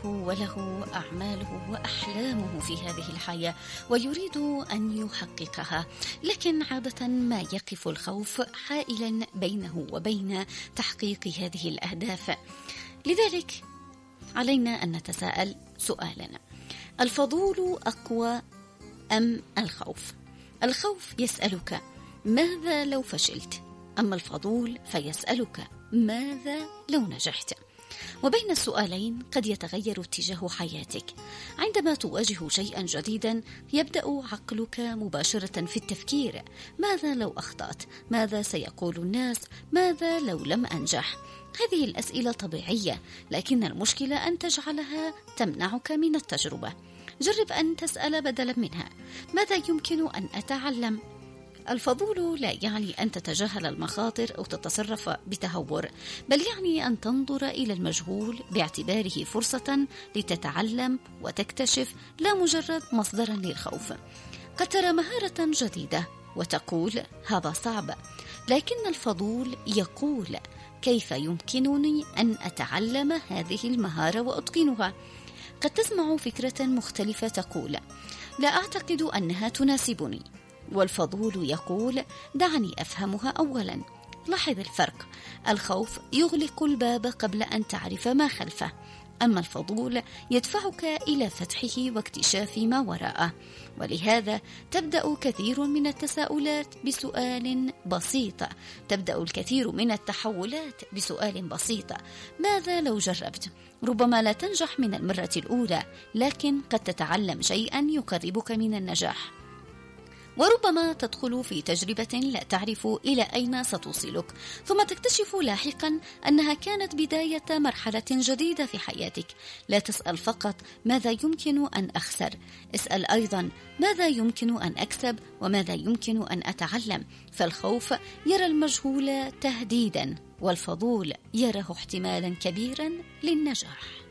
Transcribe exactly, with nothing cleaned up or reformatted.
وله أعماله وأحلامه في هذه الحياة ويريد أن يحققها، لكن عادة ما يقف الخوف حائلا بينه وبين تحقيق هذه الأهداف. لذلك علينا أن نتساءل سؤالا: الفضول أقوى أم الخوف؟ الخوف يسألك ماذا لو فشلت، أما الفضول فيسألك ماذا لو نجحت. وبين السؤالين قد يتغير اتجاه حياتك. عندما تواجه شيئا جديدا يبدأ عقلك مباشرة في التفكير: ماذا لو أخطأت؟ ماذا سيقول الناس؟ ماذا لو لم أنجح؟ هذه الأسئلة طبيعية، لكن المشكلة أن تجعلها تمنعك من التجربة. جرب أن تسأل بدلا منها: ماذا يمكن أن أتعلم؟ الفضول لا يعني أن تتجاهل المخاطر أو تتصرف بتهور، بل يعني أن تنظر إلى المجهول باعتباره فرصة لتتعلم وتكتشف، لا مجرد مصدرا للخوف. قد ترى مهارة جديدة وتقول هذا صعب، لكن الفضول يقول كيف يمكنني أن أتعلم هذه المهارة وأتقنها؟ قد تسمع فكرة مختلفة تقول لا أعتقد أنها تناسبني، والفضول يقول دعني أفهمها أولا. لاحظ الفرق: الخوف يغلق الباب قبل أن تعرف ما خلفه، أما الفضول يدفعك إلى فتحه واكتشاف ما وراءه. ولهذا تبدأ كثير من التساؤلات بسؤال بسيط، تبدأ الكثير من التحولات بسؤال بسيط: ماذا لو جربت؟ ربما لا تنجح من المرة الأولى، لكن قد تتعلم شيئا يقربك من النجاح. وربما تدخل في تجربة لا تعرف إلى أين ستوصلك، ثم تكتشف لاحقا أنها كانت بداية مرحلة جديدة في حياتك. لا تسأل فقط ماذا يمكن أن أخسر، اسأل أيضا ماذا يمكن أن أكسب وماذا يمكن أن أتعلم. فالخوف يرى المجهول تهديدا، والفضول يراه احتمالا كبيرا للنجاح.